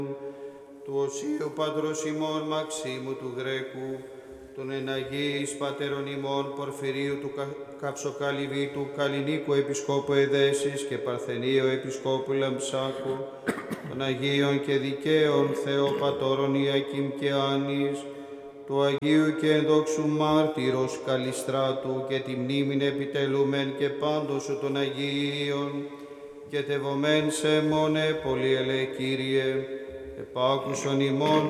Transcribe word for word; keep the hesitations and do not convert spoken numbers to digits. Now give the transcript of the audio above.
του Οσίου Πατρός ημών Μαξίμου του Γρέκου, τον εναγίης Πατέρων ημών Πορφυρίου του Κα... Καυσοκαλυβίτου, Καλλινίκου Επισκόπου Εδέσης και Παρθενίου Επισκόπου Λαμψάκου, των Αγίων και Δικαίων Θεοπατώρων Ιακήμ και Άνης, του Αγίου και ενδόξου Μάρτυρος Καλιστράτου και τη μνήμην επιτελούμεν και πάντων σου των Αγίων, και τεβωμέν σε μόνε πολυ ελε Κύριε, επάκουσον ημών